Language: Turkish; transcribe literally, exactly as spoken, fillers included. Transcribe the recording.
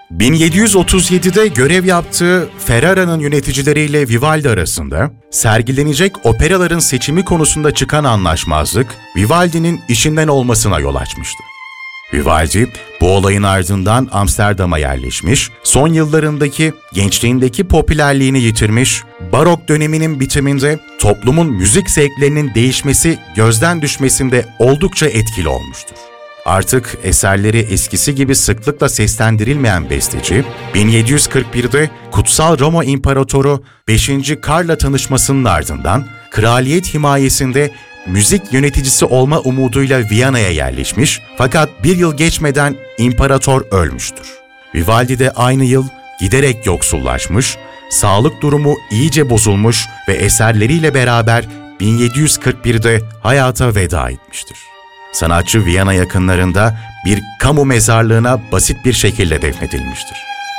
bin yedi yüz otuz yedide görev yaptığı Ferrara'nın yöneticileriyle Vivaldi arasında sergilenecek operaların seçimi konusunda çıkan anlaşmazlık Vivaldi'nin işinden olmasına yol açmıştı. Vivaldi bu olayın ardından Amsterdam'a yerleşmiş, son yıllarındaki gençliğindeki popülerliğini yitirmiş, barok döneminin bitiminde toplumun müzik zevklerinin değişmesi, gözden düşmesinde oldukça etkili olmuştur. Artık eserleri eskisi gibi sıklıkla seslendirilmeyen besteci, bin yedi yüz kırk birde Kutsal Roma İmparatoru beşinci Karl'la tanışmasının ardından kraliyet himayesinde müzik yöneticisi olma umuduyla Viyana'ya yerleşmiş fakat bir yıl geçmeden imparator ölmüştür. Vivaldi de aynı yıl giderek yoksullaşmış, sağlık durumu iyice bozulmuş ve eserleriyle beraber bin yedi yüz kırk birde hayata veda etmiştir. Sanatçı Viyana yakınlarında bir kamu mezarlığına basit bir şekilde defnedilmiştir.